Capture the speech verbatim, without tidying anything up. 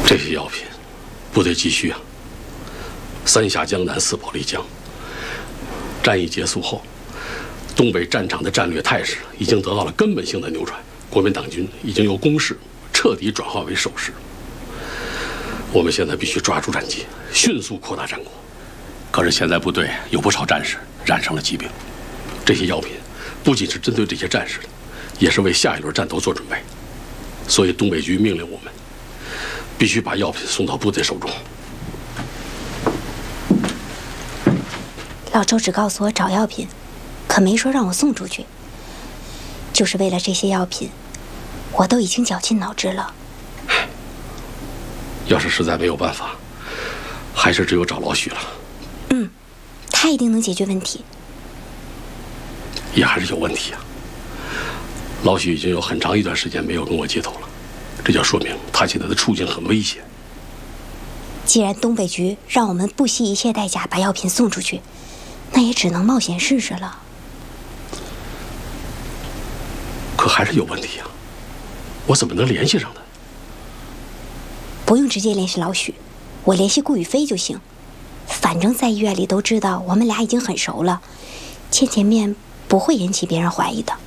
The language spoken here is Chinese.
这些药品，部队急需啊。三峡江南，四保丽江。战役结束后，东北战场的战略态势已经得到了根本性的扭转，国民党军已经由攻势彻底转化为守势。我们现在必须抓住战机，迅速扩大战果。 可是现在部队有不少战士染上了疾病， 这些药品不仅是针对这些战士的，也是为下一轮战斗做准备。所以东北局命令我们必须把药品送到部队手中。 老周只告诉我找药品，可没说让我送出去。就是为了这些药品，我都已经绞尽脑汁了。 要是实在没有办法，还是只有找老许了。 嗯，他一定能解决问题。 也还是有问题啊。老许已经有很长一段时间没有跟我接头了，这就说明他现在的处境很危险。 既然东北局让我们不惜一切代价把药品送出去，那也只能冒险试试了。 可还是有问题啊，我怎么能联系上他？ 不用直接联系老许，我联系顾宇飞就行。反正在医院里都知道我们俩已经很熟了，见见面不会引起别人怀疑的。